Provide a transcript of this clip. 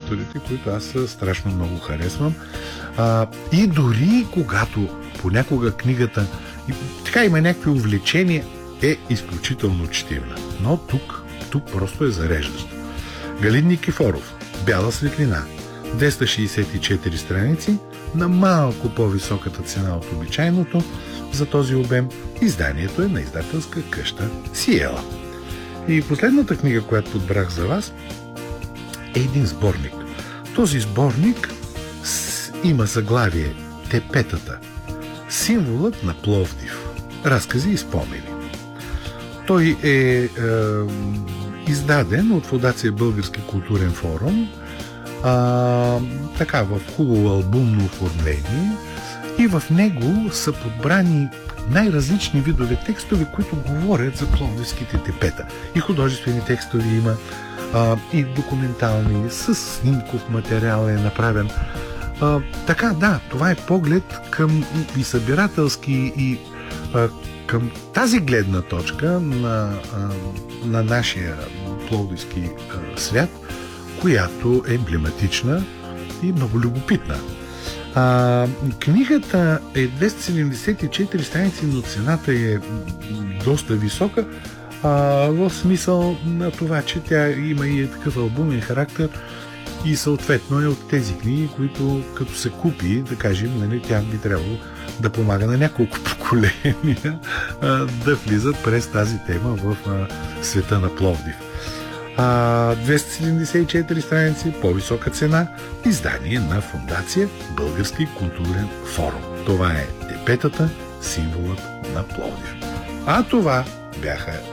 авторите, които аз страшно много харесвам. И дори когато понякога книгата така има някакви увлечения, е изключително четивна. Но тук просто е зареждащо. Галин Никифоров, Бяла светлина, 264 страници, на малко по-високата цена от обичайното за този обем. Изданието е на издателска къща Сиела. И последната книга, която подбрах за вас, е един сборник. Този сборник има заглавие Тепетата. Символът на Пловдив. Разкази и спомени. Той е издаден от Фондация Български културен форум, така в хубаво албумно оформление, и в него са подбрани най-различни видове текстове, които говорят за пловдивските тепета. И художествени текстове има, и документални, с снимков материал е направен. Така, да, това е поглед към и събирателски, и към тази гледна точка на нашия пловдивски свят, която е емблематична и много любопитна. Книгата е 274 страници, но цената е доста висока, в смисъл на това, че тя има и такъв албумен характер и съответно е от тези книги, които като се купи, да кажем, нали, тя би трябвало да помага на няколко поколения да влизат през тази тема в света на Пловдив. 274 страници, по-висока цена, издание на Фондация Български културен форум. Това е Тепетата, символът на Пловдив. А това бяха